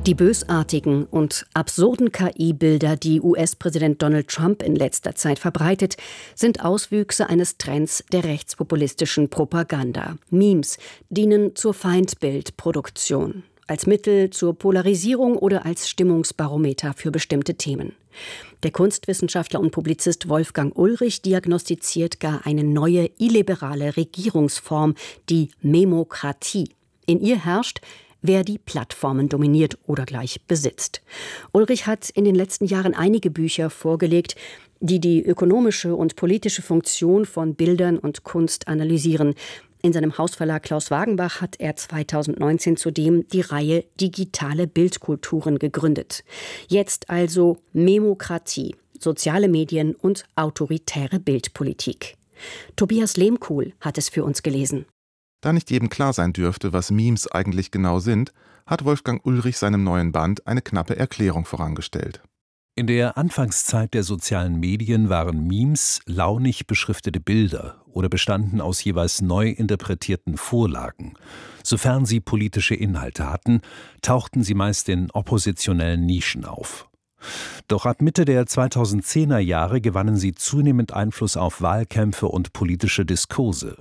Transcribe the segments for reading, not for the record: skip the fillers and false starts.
Die bösartigen und absurden KI-Bilder, die US-Präsident Donald Trump in letzter Zeit verbreitet, sind Auswüchse eines Trends der rechtspopulistischen Propaganda. Memes dienen zur Feindbildproduktion, als Mittel zur Polarisierung oder als Stimmungsbarometer für bestimmte Themen. Der Kunstwissenschaftler und Publizist Wolfgang Ulrich diagnostiziert gar eine neue illiberale Regierungsform, die Memokratie. In ihr herrscht, wer die Plattformen dominiert oder gleich besitzt. Ulrich hat in den letzten Jahren einige Bücher vorgelegt, die die ökonomische und politische Funktion von Bildern und Kunst analysieren. In seinem Hausverlag Klaus Wagenbach hat er 2019 zudem die Reihe Digitale Bildkulturen gegründet. Jetzt also Memokratie, soziale Medien und autoritäre Bildpolitik. Tobias Lehmkuhl hat es für uns gelesen. Da nicht jedem klar sein dürfte, was Memes eigentlich genau sind, hat Wolfgang Ulrich seinem neuen Band eine knappe Erklärung vorangestellt. In der Anfangszeit der sozialen Medien waren Memes launig beschriftete Bilder oder bestanden aus jeweils neu interpretierten Vorlagen. Sofern sie politische Inhalte hatten, tauchten sie meist in oppositionellen Nischen auf. Doch ab Mitte der 2010er Jahre gewannen sie zunehmend Einfluss auf Wahlkämpfe und politische Diskurse.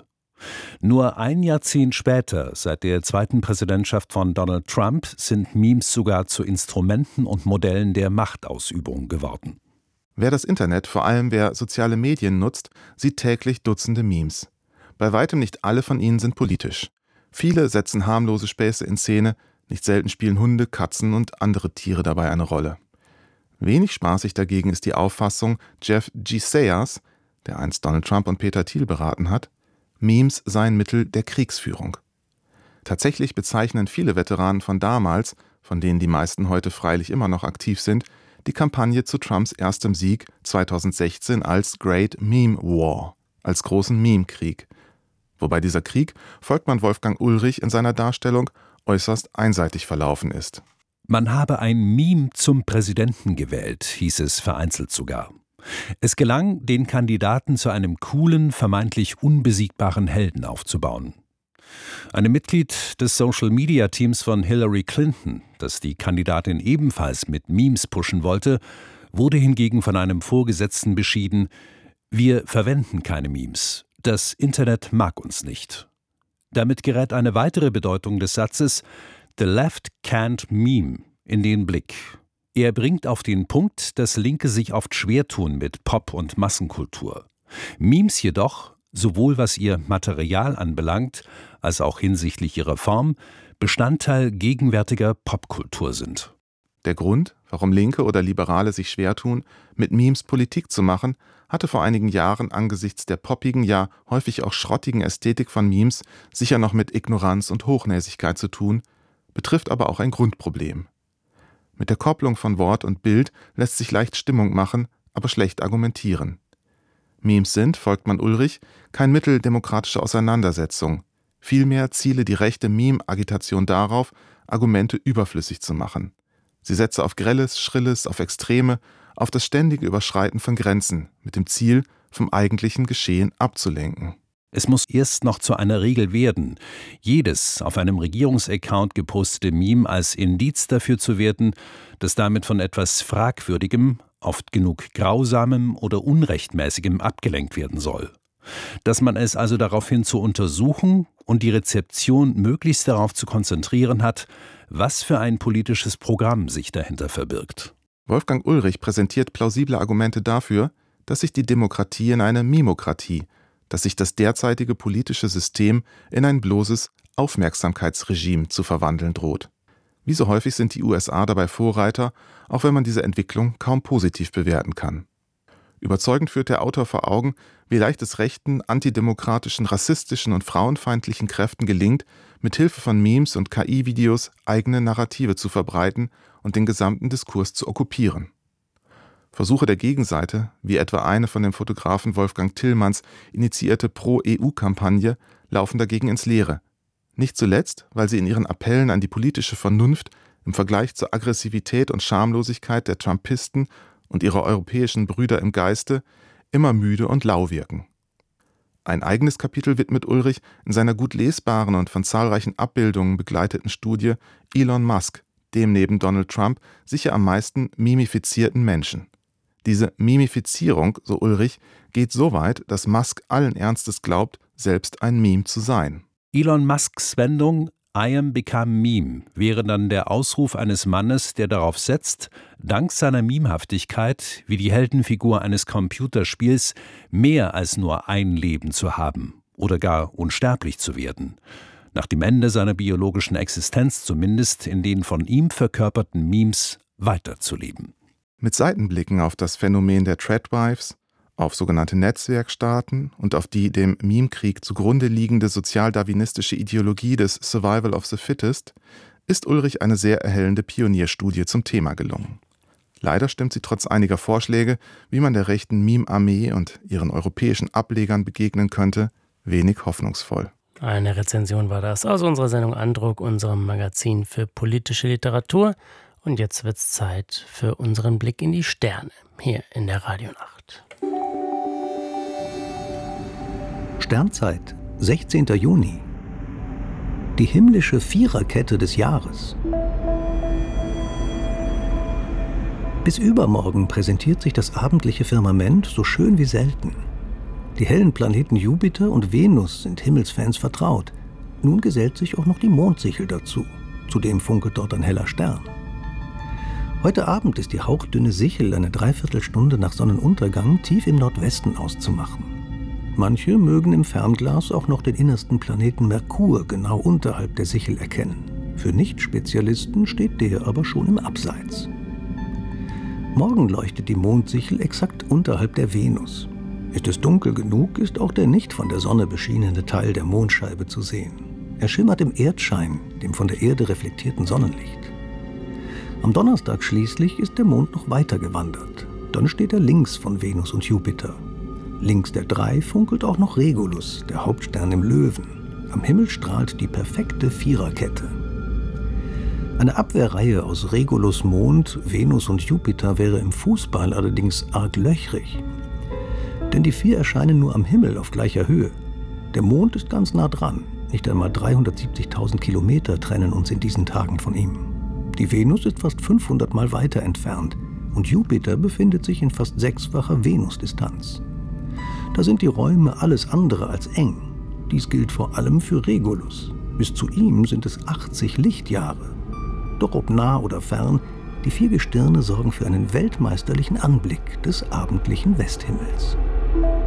Nur ein Jahrzehnt später, seit der zweiten Präsidentschaft von Donald Trump, sind Memes sogar zu Instrumenten und Modellen der Machtausübung geworden. Wer das Internet, vor allem wer soziale Medien nutzt, sieht täglich Dutzende Memes. Bei weitem nicht alle von ihnen sind politisch. Viele setzen harmlose Späße in Szene, nicht selten spielen Hunde, Katzen und andere Tiere dabei eine Rolle. Wenig spaßig dagegen ist die Auffassung Jeff G. Sayers, der einst Donald Trump und Peter Thiel beraten hat, Memes seien Mittel der Kriegsführung. Tatsächlich bezeichnen viele Veteranen von damals, von denen die meisten heute freilich immer noch aktiv sind, die Kampagne zu Trumps erstem Sieg 2016 als Great Meme War, als großen Meme-Krieg. Wobei dieser Krieg, folgt man Wolfgang Ulrich in seiner Darstellung, äußerst einseitig verlaufen ist. Man habe ein Meme zum Präsidenten gewählt, hieß es vereinzelt sogar. Es gelang, den Kandidaten zu einem coolen, vermeintlich unbesiegbaren Helden aufzubauen. Einem Mitglied des Social-Media-Teams von Hillary Clinton, das die Kandidatin ebenfalls mit Memes pushen wollte, wurde hingegen von einem Vorgesetzten beschieden: Wir verwenden keine Memes. Das Internet mag uns nicht. Damit gerät eine weitere Bedeutung des Satzes „The left can't meme" in den Blick. Er bringt auf den Punkt, dass Linke sich oft schwer tun mit Pop- und Massenkultur. Memes jedoch, sowohl was ihr Material anbelangt, als auch hinsichtlich ihrer Form, Bestandteil gegenwärtiger Popkultur sind. Der Grund, warum Linke oder Liberale sich schwer tun, mit Memes Politik zu machen, hatte vor einigen Jahren angesichts der poppigen, ja häufig auch schrottigen Ästhetik von Memes sicher noch mit Ignoranz und Hochnäsigkeit zu tun, betrifft aber auch ein Grundproblem. Mit der Kopplung von Wort und Bild lässt sich leicht Stimmung machen, aber schlecht argumentieren. Memes sind, folgt man Ulrich, kein Mittel demokratischer Auseinandersetzung. Vielmehr ziele die rechte Meme-Agitation darauf, Argumente überflüssig zu machen. Sie setze auf Grelles, Schrilles, auf Extreme, auf das ständige Überschreiten von Grenzen, mit dem Ziel, vom eigentlichen Geschehen abzulenken. Es muss erst noch zu einer Regel werden, jedes auf einem Regierungsaccount gepostete Meme als Indiz dafür zu werten, dass damit von etwas Fragwürdigem, oft genug Grausamem oder Unrechtmäßigem abgelenkt werden soll. Dass man es also daraufhin zu untersuchen und die Rezeption möglichst darauf zu konzentrieren hat, was für ein politisches Programm sich dahinter verbirgt. Wolfgang Ulrich präsentiert plausible Argumente dafür, dass sich die Demokratie in eine Mimokratie, dass sich das derzeitige politische System in ein bloßes Aufmerksamkeitsregime zu verwandeln droht. Wie so häufig sind die USA dabei Vorreiter, auch wenn man diese Entwicklung kaum positiv bewerten kann. Überzeugend führt der Autor vor Augen, wie leicht es rechten, antidemokratischen, rassistischen und frauenfeindlichen Kräften gelingt, mit Hilfe von Memes und KI-Videos eigene Narrative zu verbreiten und den gesamten Diskurs zu okkupieren. Versuche der Gegenseite, wie etwa eine von dem Fotografen Wolfgang Tillmanns initiierte Pro-EU-Kampagne, laufen dagegen ins Leere. Nicht zuletzt, weil sie in ihren Appellen an die politische Vernunft im Vergleich zur Aggressivität und Schamlosigkeit der Trumpisten und ihrer europäischen Brüder im Geiste immer müde und lau wirken. Ein eigenes Kapitel widmet Ulrich in seiner gut lesbaren und von zahlreichen Abbildungen begleiteten Studie Elon Musk, dem neben Donald Trump sicher am meisten mimifizierten Menschen. Diese Mimifizierung, so Ulrich, geht so weit, dass Musk allen Ernstes glaubt, selbst ein Meme zu sein. Elon Musks Wendung I am become meme wäre dann der Ausruf eines Mannes, der darauf setzt, dank seiner Memehaftigkeit, wie die Heldenfigur eines Computerspiels, mehr als nur ein Leben zu haben oder gar unsterblich zu werden. Nach dem Ende seiner biologischen Existenz zumindest in den von ihm verkörperten Memes weiterzuleben. Mit Seitenblicken auf das Phänomen der Threadwives, auf sogenannte Netzwerkstaaten und auf die dem Meme-Krieg zugrunde liegende sozialdarwinistische Ideologie des Survival of the Fittest, ist Ulrich eine sehr erhellende Pionierstudie zum Thema gelungen. Leider stimmt sie trotz einiger Vorschläge, wie man der rechten Meme-Armee und ihren europäischen Ablegern begegnen könnte, wenig hoffnungsvoll. Eine Rezension war das aus unserer Sendung Andruck, unserem Magazin für politische Literatur. Und jetzt wird's Zeit für unseren Blick in die Sterne, hier in der Radionacht. Sternzeit, 16. Juni. Die himmlische Viererkette des Jahres. Bis übermorgen präsentiert sich das abendliche Firmament so schön wie selten. Die hellen Planeten Jupiter und Venus sind Himmelsfans vertraut. Nun gesellt sich auch noch die Mondsichel dazu. Zudem funkelt dort ein heller Stern. Heute Abend ist die hauchdünne Sichel eine Dreiviertelstunde nach Sonnenuntergang tief im Nordwesten auszumachen. Manche mögen im Fernglas auch noch den innersten Planeten Merkur genau unterhalb der Sichel erkennen. Für Nicht-Spezialisten steht der aber schon im Abseits. Morgen leuchtet die Mondsichel exakt unterhalb der Venus. Ist es dunkel genug, ist auch der nicht von der Sonne beschienene Teil der Mondscheibe zu sehen. Er schimmert im Erdschein, dem von der Erde reflektierten Sonnenlicht. Am Donnerstag schließlich ist der Mond noch weiter gewandert. Dann steht er links von Venus und Jupiter. Links der 3 funkelt auch noch Regulus, der Hauptstern im Löwen. Am Himmel strahlt die perfekte Viererkette. Eine Abwehrreihe aus Regulus, Mond, Venus und Jupiter wäre im Fußball allerdings arg löchrig. Denn die 4 erscheinen nur am Himmel auf gleicher Höhe. Der Mond ist ganz nah dran. Nicht einmal 370.000 Kilometer trennen uns in diesen Tagen von ihm. Die Venus ist fast 500 Mal weiter entfernt und Jupiter befindet sich in fast 6-facher Venusdistanz. Da sind die Räume alles andere als eng. Dies gilt vor allem für Regulus. Bis zu ihm sind es 80 Lichtjahre. Doch ob nah oder fern, die 4 Gestirne sorgen für einen weltmeisterlichen Anblick des abendlichen Westhimmels.